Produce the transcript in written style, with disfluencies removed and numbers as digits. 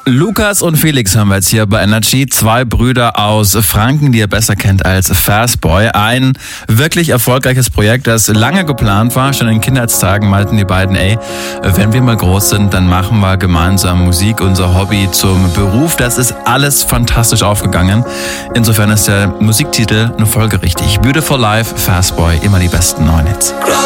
Lukas und Felix haben wir jetzt hier bei Energy. Zwei Brüder aus Franken, die ihr besser kennt als Fastboy. Ein wirklich erfolgreiches Projekt, das lange geplant war. Schon in Kindheitstagen meinten die beiden, wenn wir mal groß sind, dann machen wir gemeinsam Musik, unser Hobby zum Beruf. Das ist alles fantastisch aufgegangen. Insofern ist der Musiktitel eine folgerichtig. Beautiful Life, Fastboy, immer die besten neuen Hits.